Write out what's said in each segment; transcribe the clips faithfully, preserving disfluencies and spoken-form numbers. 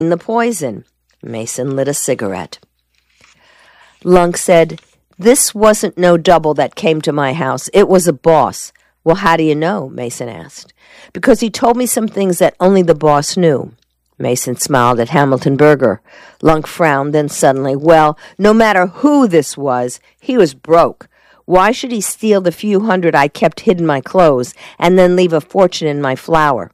the poison. Mason lit a cigarette. Lunk said, "This wasn't no double that came to my house. It was a boss." "Well, how do you know?" Mason asked. "Because he told me some things that only the boss knew." Mason smiled at Hamilton Berger. Lunk frowned, then suddenly, "Well, no matter who this was, he was broke. Why should he steal the few hundred I kept hid in my clothes and then leave a fortune in my flour?"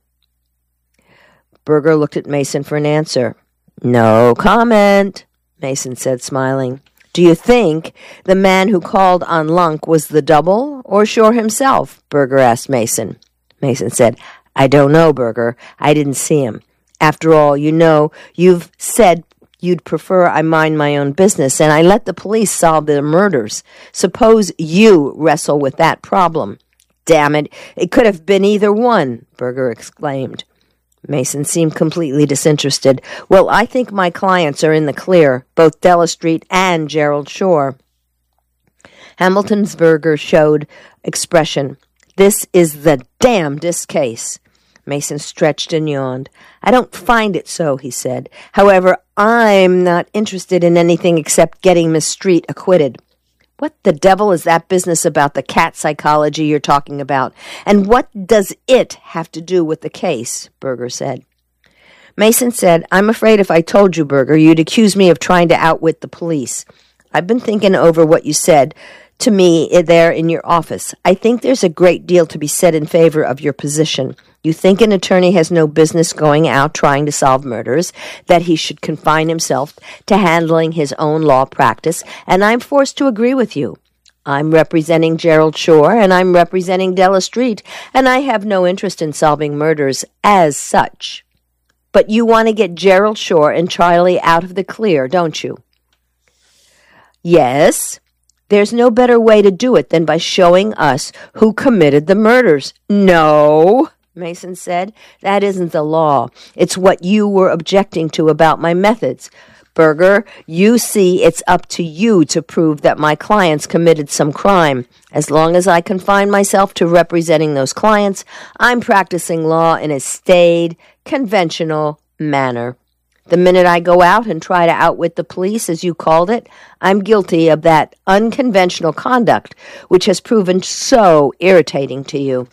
Berger looked at Mason for an answer. "No comment," Mason said, smiling. "Do you think the man who called on Lunk was the double, or Shore himself?" Berger asked Mason. Mason said, "I don't know, Berger. I didn't see him. After all, you know, you've said you'd prefer I mind my own business, and I let the police solve the murders. Suppose you wrestle with that problem." "Damn it, it could have been either one," Berger exclaimed. Mason seemed completely disinterested. "Well, I think my clients are in the clear, both Della Street and Gerald Shore." Hamilton's Berger showed expression. "This is the damnedest case." Mason stretched and yawned. "I don't find it so," he said. "However, I'm not interested in anything except getting Miss Street acquitted." "What the devil is that business about the cat psychology you're talking about? And what does it have to do with the case?" Berger said. Mason said, "I'm afraid if I told you, Berger, you'd accuse me of trying to outwit the police. I've been thinking over what you said to me there in your office. I think there's a great deal to be said in favor of your position. You think an attorney has no business going out trying to solve murders, that he should confine himself to handling his own law practice, and I'm forced to agree with you. I'm representing Gerald Shore, and I'm representing Della Street, and I have no interest in solving murders as such. But you want to get Gerald Shore and Charlie out of the clear, don't you?" "Yes. There's no better way to do it than by showing us who committed the murders." "No," Mason said. "That isn't the law. It's what you were objecting to about my methods. Berger, you see, it's up to you to prove that my clients committed some crime. As long as I confine myself to representing those clients, I'm practicing law in a staid, conventional manner. The minute I go out and try to outwit the police, as you called it, I'm guilty of that unconventional conduct, which has proven so irritating to you."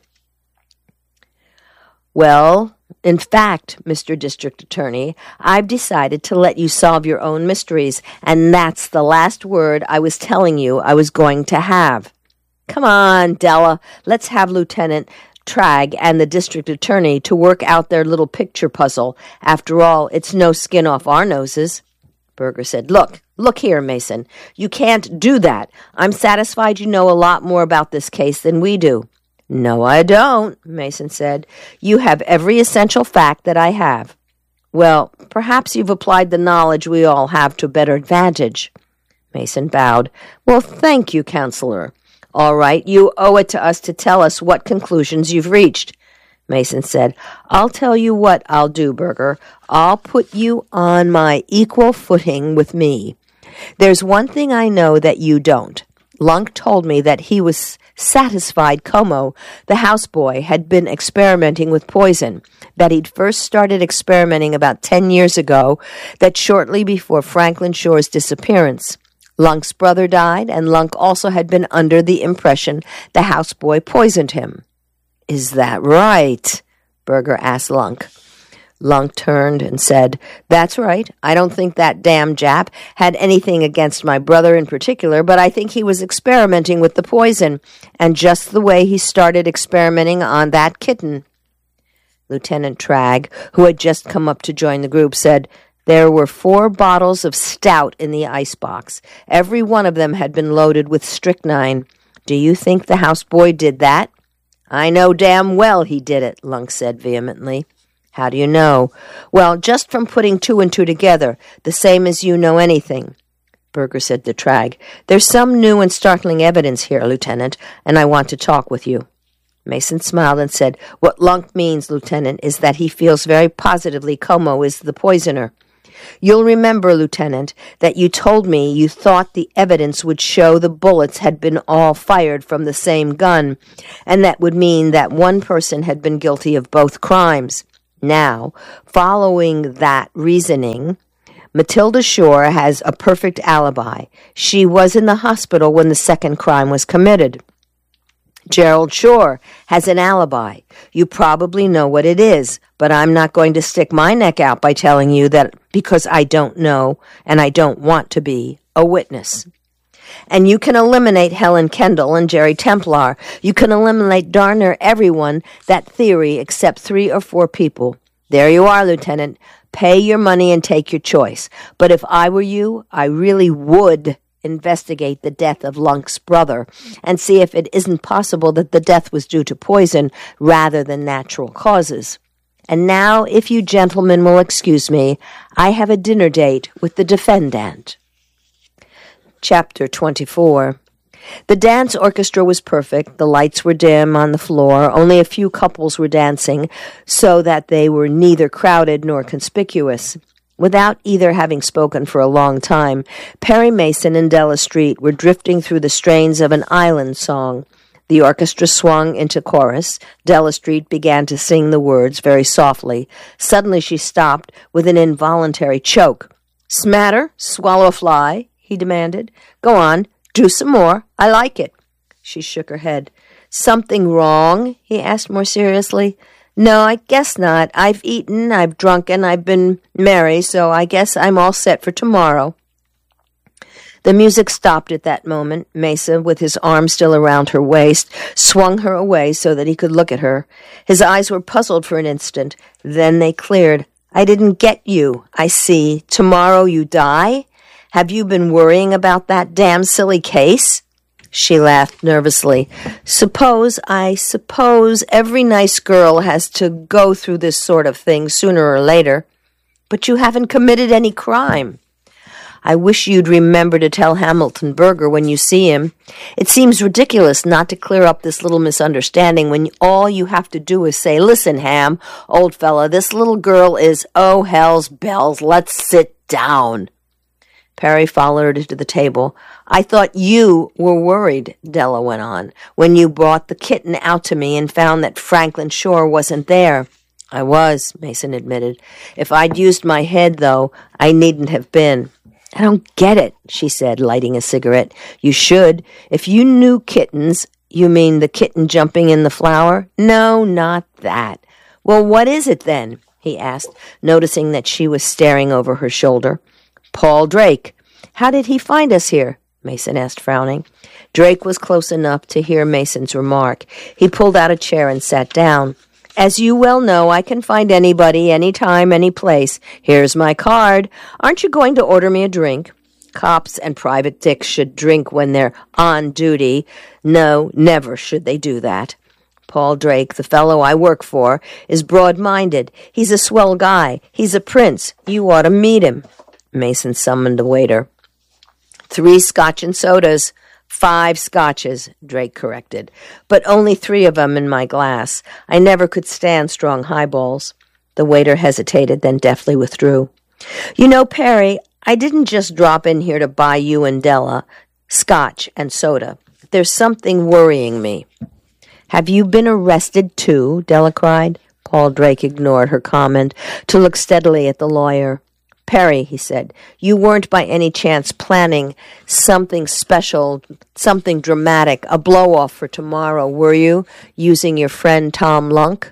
"Well, in fact, Mister District Attorney, I've decided to let you solve your own mysteries, and that's the last word I was telling you I was going to have. Come on, Della, let's have Lieutenant Tragg and the district attorney to work out their little picture puzzle. After all, it's no skin off our noses." Berger said, Look, look here, Mason. You can't do that. I'm satisfied you know a lot more about this case than we do." "No, I don't," Mason said. "You have every essential fact that I have." "Well, perhaps you've applied the knowledge we all have to better advantage." Mason bowed. "Well, thank you, Counselor. All right, you owe it to us to tell us what conclusions you've reached." Mason said, "I'll tell you what I'll do, Berger. I'll put you on my equal footing with me. There's one thing I know that you don't. Lunk told me that he was satisfied Como, the houseboy, had been experimenting with poison, that he'd first started experimenting about ten years ago, that shortly before Franklin Shore's disappearance, Lunk's brother died, and Lunk also had been under the impression the houseboy poisoned him." "Is that right?" Berger asked Lunk. Lunk turned and said, "That's right. I don't think that damn Jap had anything against my brother in particular, but I think he was experimenting with the poison, and just the way he started experimenting on that kitten." Lieutenant Tragg, who had just come up to join the group, said, "There were four bottles of stout in the icebox. Every one of them had been loaded with strychnine. Do you think the houseboy did that?" "I know damn well he did it," Lunk said vehemently. "How do you know?" "Well, just from putting two and two together, the same as you know anything." Berger said to Tragg, "There's some new and startling evidence here, Lieutenant, and I want to talk with you." Mason smiled and said, "What Lunk means, Lieutenant, is that he feels very positively Como is the poisoner. You'll remember, Lieutenant, that you told me you thought the evidence would show the bullets had been all fired from the same gun, and that would mean that one person had been guilty of both crimes. Now, following that reasoning, Matilda Shore has a perfect alibi. She was in the hospital when the second crime was committed. Gerald Shore has an alibi. You probably know what it is, but I'm not going to stick my neck out by telling you that because I don't know and I don't want to be a witness. And you can eliminate Helen Kendall and Jerry Templar. You can eliminate darn near everyone, that theory, except three or four people. There you are, Lieutenant. Pay your money and take your choice. But if I were you, I really would investigate the death of Lunk's brother and see if it isn't possible that the death was due to poison rather than natural causes. And now, if you gentlemen will excuse me, I have a dinner date with the defendant. Chapter twenty-four. The dance orchestra was perfect. The lights were dim on the floor. Only a few couples were dancing, so that they were neither crowded nor conspicuous. Without either having spoken for a long time, Perry Mason and Della Street were drifting through the strains of an island song. The orchestra swung into chorus. Della Street began to sing the words very softly. Suddenly she stopped with an involuntary choke. "Smatter? Swallow a fly?" he demanded. "Go on. Do some more. I like it." She shook her head. "Something wrong?" he asked more seriously. "No, I guess not. I've eaten, I've drunken, I've been merry, so I guess I'm all set for tomorrow." The music stopped at that moment. Mesa, with his arm still around her waist, swung her away so that he could look at her. His eyes were puzzled for an instant. Then they cleared. "I didn't get you. I see. Tomorrow you die? Have you been worrying about that damn silly case?" She laughed nervously. Suppose, I suppose every nice girl has to go through this sort of thing sooner or later. But you haven't committed any crime." "I wish you'd remember to tell Hamilton Berger when you see him. It seems ridiculous not to clear up this little misunderstanding when all you have to do is say, 'Listen, Ham, old fella, this little girl is, oh, hell's bells, let's sit down.'" Perry followed her to the table. "I thought you were worried," Della went on, "when you brought the kitten out to me and found that Franklin Shore wasn't there." "I was," Mason admitted. "If I'd used my head, though, I needn't have been." "I don't get it," she said, lighting a cigarette. "You should. If you knew kittens—" "You mean the kitten jumping in the flower?" "No, not that." "Well, what is it, then?" he asked, noticing that she was staring over her shoulder. "Paul Drake." "How did he find us here?" Mason asked, frowning. Drake was close enough to hear Mason's remark. He pulled out a chair and sat down. "As you well know, I can find anybody, any time, any place. Here's my card. Aren't you going to order me a drink?" Cops and private dicks should drink when they're on duty. No, never should they do that. Paul Drake, the fellow I work for, is broad-minded. He's a swell guy. He's a prince. You ought to meet him. Mason summoned a waiter. "Three scotch and sodas." "Five scotches," Drake corrected, "but only three of 'em in my glass. I never could stand strong highballs." The waiter hesitated, then deftly withdrew. "You know, Perry, I didn't just drop in here to buy you and Della scotch and soda. There's something worrying me." "Have you been arrested, too?" Della cried. Paul Drake ignored her comment to look steadily at the lawyer. "Perry," he said, "you weren't by any chance planning something special, something dramatic, a blow-off for tomorrow, were you, using your friend Tom Lunk?"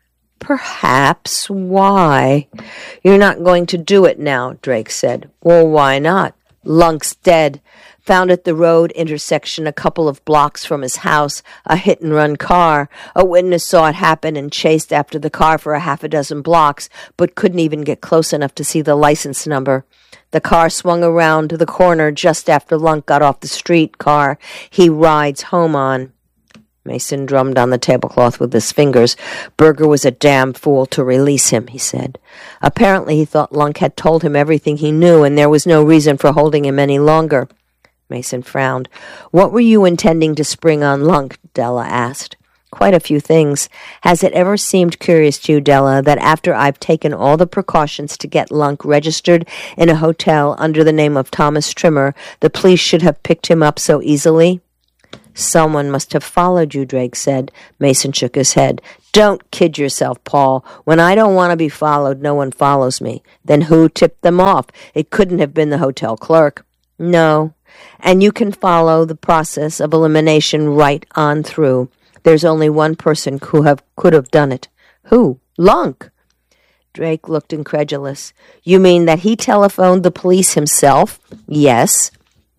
"Perhaps. Why?" "You're not going to do it now," Drake said. "Well, why not?" "Lunk's dead. Found at the road intersection a couple of blocks from his house, a hit-and-run car. A witness saw it happen and chased after the car for a half a dozen blocks, but couldn't even get close enough to see the license number. The car swung around to the corner just after Lunk got off the street car he rides home on." Mason drummed on the tablecloth with his fingers. "Berger was a damn fool to release him," he said. "Apparently he thought Lunk had told him everything he knew, and there was no reason for holding him any longer." Mason frowned. "What were you intending to spring on Lunk?" Della asked. "Quite a few things. Has it ever seemed curious to you, Della, that after I've taken all the precautions to get Lunk registered in a hotel under the name of Thomas Trimmer, the police should have picked him up so easily?" Someone must have followed you, Drake said. Mason shook his head. Don't kid yourself, Paul. When I don't want to be followed, no one follows me. Then who tipped them off? It couldn't have been the hotel clerk. No. And you can follow the process of elimination right on through. There's only one person who have could have done it. Who? Lunk. Drake looked incredulous. You mean that he telephoned the police himself? Yes.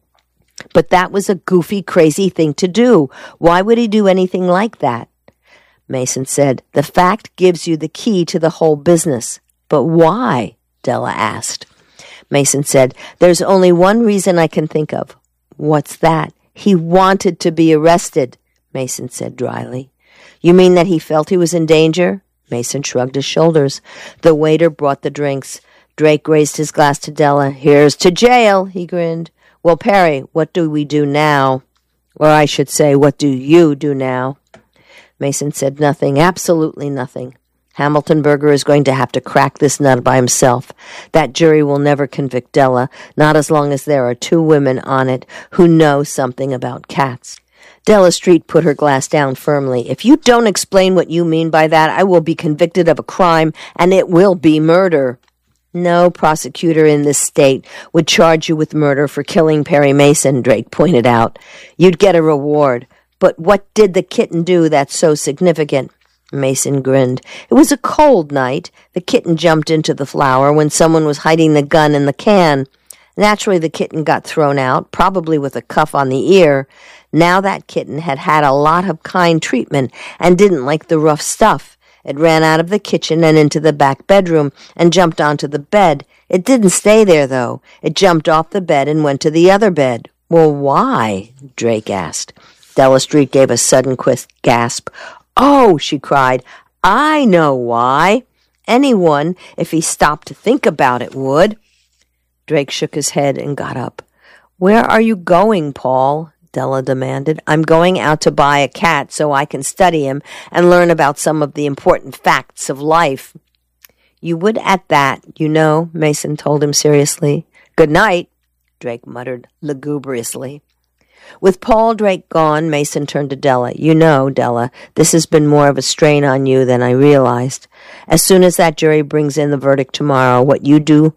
But that was a goofy, crazy thing to do. Why would he do anything like that? Mason said, the fact gives you the key to the whole business. But why? Della asked. Mason said, there's only one reason I can think of. What's that? He wanted to be arrested, Mason said dryly. You mean that he felt he was in danger? Mason shrugged his shoulders. The waiter brought the drinks. Drake raised his glass to Della. Here's to jail, he grinned. Well, Perry, what do we do now? Or I should say, what do you do now? Mason said nothing, absolutely nothing. Hamilton Berger is going to have to crack this nut by himself. That jury will never convict Della, not as long as there are two women on it who know something about cats. Della Street put her glass down firmly. If you don't explain what you mean by that, I will be convicted of a crime, and it will be murder. No prosecutor in this state would charge you with murder for killing Perry Mason, Drake pointed out. You'd get a reward. But what did the kitten do that's so significant? Mason grinned. It was a cold night. The kitten jumped into the flour when someone was hiding the gun in the can. Naturally, the kitten got thrown out, probably with a cuff on the ear. Now that kitten had had a lot of kind treatment and didn't like the rough stuff. It ran out of the kitchen and into the back bedroom and jumped onto the bed. It didn't stay there, though. It jumped off the bed and went to the other bed. Well, why? Drake asked. Della Street gave a sudden quick gasp. Oh, she cried, I know why. Anyone, if he stopped to think about it, would. Drake shook his head and got up. Where are you going, Paul? Della demanded. I'm going out to buy a cat so I can study him and learn about some of the important facts of life. You would at that, you know, Mason told him seriously. Good night, Drake muttered lugubriously. With Paul Drake gone, Mason turned to Della. You know, Della, this has been more of a strain on you than I realized. As soon as that jury brings in the verdict tomorrow, what you do,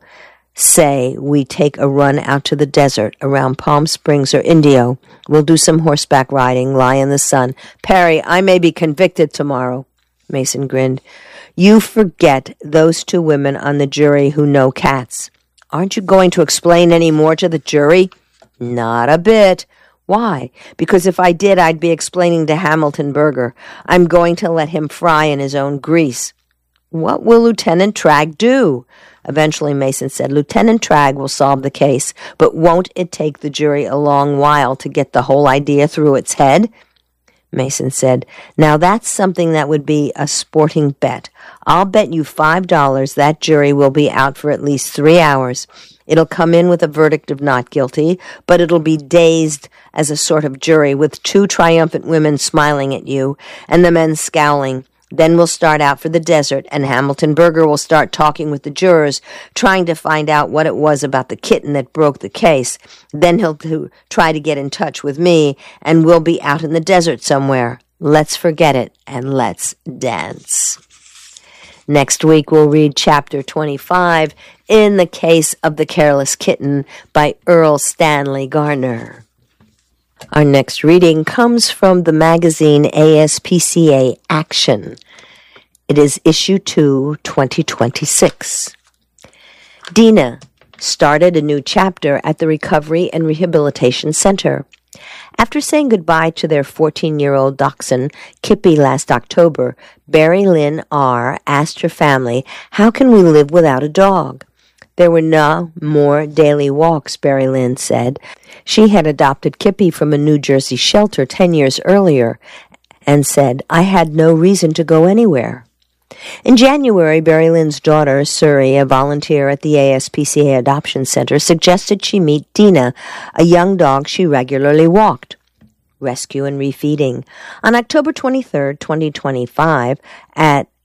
say we take a run out to the desert around Palm Springs or Indio. We'll do some horseback riding, lie in the sun. Perry, I may be convicted tomorrow. Mason grinned. You forget those two women on the jury who know cats. Aren't you going to explain any more to the jury? Not a bit. Why? Because if I did, I'd be explaining to Hamilton Berger. I'm going to let him fry in his own grease. What will Lieutenant Tragg do? Eventually, Mason said, Lieutenant Tragg will solve the case, but won't it take the jury a long while to get the whole idea through its head? Mason said, now that's something that would be a sporting bet. I'll bet you five dollars that jury will be out for at least three hours. It'll come in with a verdict of not guilty, but it'll be dazed as a sort of jury with two triumphant women smiling at you and the men scowling. Then we'll start out for the desert, and Hamilton Berger will start talking with the jurors, trying to find out what it was about the kitten that broke the case. Then he'll to try to get in touch with me, and we'll be out in the desert somewhere. Let's forget it, and let's dance. Next week, we'll read Chapter twenty-five, In the Case of the Careless Kitten, by Earl Stanley Garner. Our next reading comes from the magazine A S P C A Action. It is issue two, twenty twenty-six. Dina started a new chapter at the Recovery and Rehabilitation Center. After saying goodbye to their fourteen-year-old dachshund, Kippy, last October, Barry Lynn R. asked her family, how can we live without a dog? There were no more daily walks, Barry Lynn said. She had adopted Kippy from a New Jersey shelter ten years earlier and said, I had no reason to go anywhere. In January, Barry Lynn's daughter, Suri, a volunteer at the A S P C A Adoption Center, suggested she meet Dina, a young dog she regularly walked. Rescue and refeeding. On October twenty-third, twenty twenty-five, at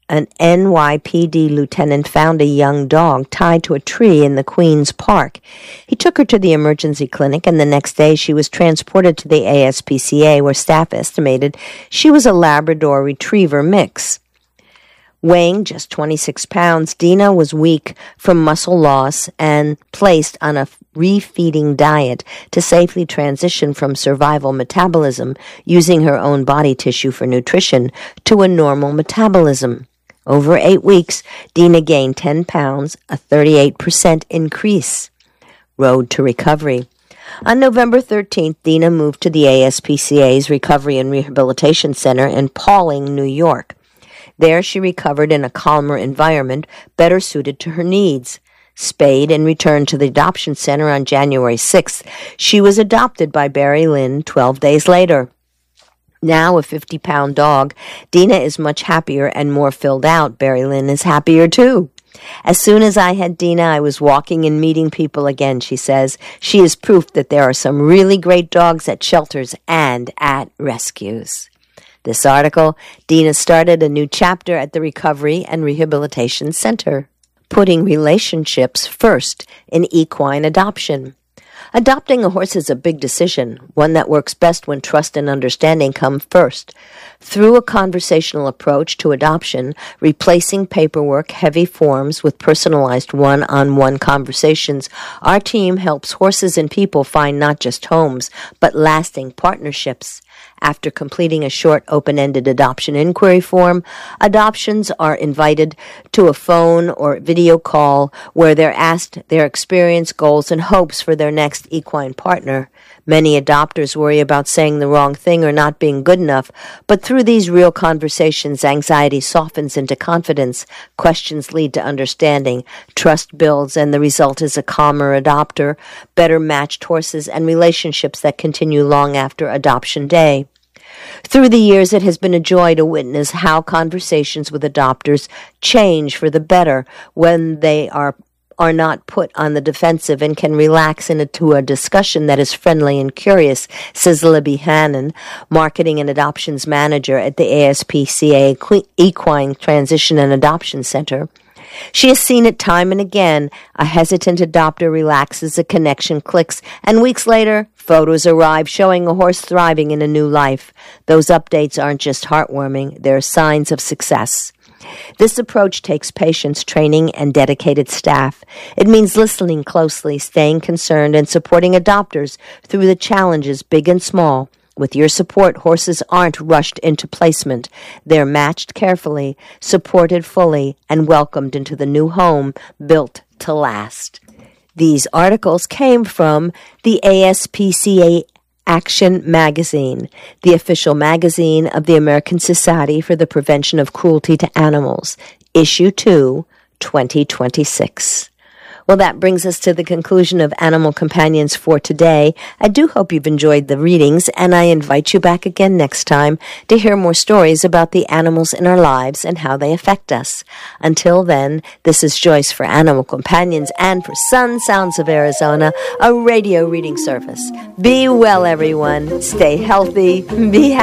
an N Y P D lieutenant found a young dog tied to a tree in the Queens Park. He took her to the emergency clinic, and the next day she was transported to the A S P C A, where staff estimated she was a Labrador Retriever mix. Weighing just twenty-six pounds, Dina was weak from muscle loss and placed on a refeeding diet to safely transition from survival metabolism, using her own body tissue for nutrition, to a normal metabolism. Over eight weeks, Dina gained ten pounds, a thirty-eight percent increase. Road to recovery. On November thirteenth, Dina moved to the A S P C A's Recovery and Rehabilitation Center in Pawling, New York. There she recovered in a calmer environment, better suited to her needs. Spayed and returned to the adoption center on January sixth, she was adopted by Barry Lynn twelve days later. Now a fifty-pound dog, Dina is much happier and more filled out. Barry Lynn is happier too. As soon as I had Dina, I was walking and meeting people again, she says. She is proof that there are some really great dogs at shelters and at rescues. This article, Dina started a new chapter at the Recovery and Rehabilitation Center, putting relationships first in equine adoption. Adopting a horse is a big decision, one that works best when trust and understanding come first. Through a conversational approach to adoption, replacing paperwork, heavy forms with personalized one-on-one conversations, our team helps horses and people find not just homes, but lasting partnerships. After completing a short open-ended adoption inquiry form, adoptions are invited to a phone or video call where they're asked their experience, goals, and hopes for their next equine partner. Many adopters worry about saying the wrong thing or not being good enough, but through these real conversations, anxiety softens into confidence, questions lead to understanding, trust builds, and the result is a calmer adopter, better matched horses, and relationships that continue long after adoption day. Through the years, it has been a joy to witness how conversations with adopters change for the better when they are are not put on the defensive and can relax into a discussion that is friendly and curious, says Libby Hannon, Marketing and Adoptions Manager at the A S P C A Equine Transition and Adoption Center. She has seen it time and again. A hesitant adopter relaxes, a connection clicks, and weeks later, photos arrive showing a horse thriving in a new life. Those updates aren't just heartwarming, they're signs of success. This approach takes patience, training, and dedicated staff. It means listening closely, staying concerned, and supporting adopters through the challenges, big and small. With your support, horses aren't rushed into placement. They're matched carefully, supported fully, and welcomed into the new home built to last. These articles came from the A S P C A Action Magazine, the official magazine of the American Society for the Prevention of Cruelty to Animals, Issue two, twenty twenty-six. Well, that brings us to the conclusion of Animal Companions for today. I do hope you've enjoyed the readings, and I invite you back again next time to hear more stories about the animals in our lives and how they affect us. Until then, this is Joyce for Animal Companions and for Sun Sounds of Arizona, a radio reading service. Be well, everyone. Stay healthy. Be happy.